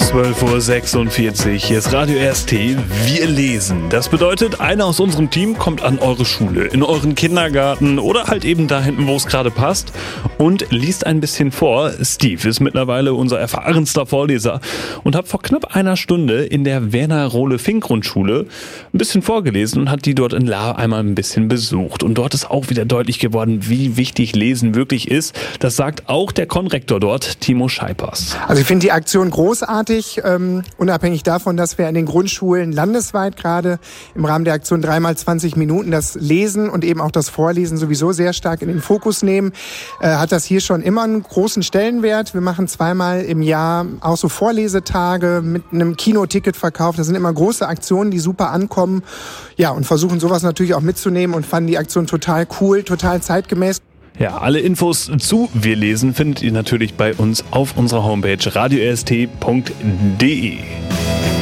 12:46 Uhr, hier ist Radio RST, wir lesen. Das bedeutet, einer aus unserem Team kommt an eure Schule, in euren Kindergarten oder halt eben da hinten, wo es gerade passt und liest ein bisschen vor. Steve ist mittlerweile unser erfahrenster Vorleser und hat vor knapp einer Stunde in der Werner-Rohle-Fink-Grundschule ein bisschen vorgelesen und hat die dort in Lahr einmal ein bisschen besucht. Und dort ist auch wieder deutlich geworden, wie wichtig Lesen wirklich ist. Das sagt auch der Konrektor dort, Timo Scheipers. Also ich finde die Aktion großartig, unabhängig davon, dass wir an den Grundschulen landesweit gerade im Rahmen der Aktion 3x20 Minuten das Lesen und eben auch das Vorlesen sowieso sehr stark in den Fokus nehmen, hat das hier schon immer einen großen Stellenwert. Wir machen zweimal im Jahr auch so Vorlesetage mit einem Kinoticketverkauf. Das sind immer große Aktionen, die super ankommen. Ja, und versuchen sowas natürlich auch mitzunehmen und fanden die Aktion total cool, total zeitgemäß. Ja, alle Infos zu Wir lesen findet ihr natürlich bei uns auf unserer Homepage radiorst.de.